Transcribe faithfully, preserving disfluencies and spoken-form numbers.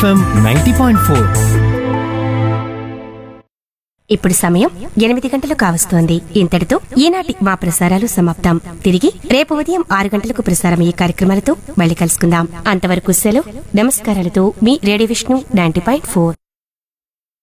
FM ninety point four. ఇప్పుడు సమయం ఎనిమిది గంటలు కావస్తోంది. ఇంతటితో ఈనాటి మా ప్రసారాలు సమాప్తం. తిరిగి రేపు ఉదయం ఆరు గంటలకు ప్రసారమయ్యే కార్యక్రమాలతో మళ్ళీ కలుసుకుందాం. అంతవరకు సెలవు. నమస్కారాలతో మీ radio Vishnu ninety point four.